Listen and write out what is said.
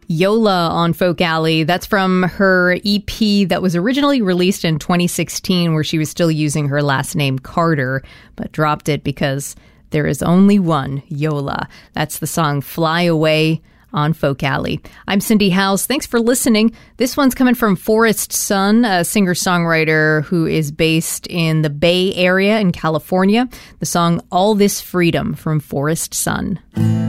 Yola on Folk Alley. That's from her EP that was originally released in 2016, where she was still using her last name Carter, but dropped it because there is only one Yola. That's the song Fly Away on Folk Alley. I'm Cindy House. Thanks for listening. This one's coming from Forest Sun, a singer-songwriter who is based in the Bay Area in California. The song All This Freedom from Forest Sun.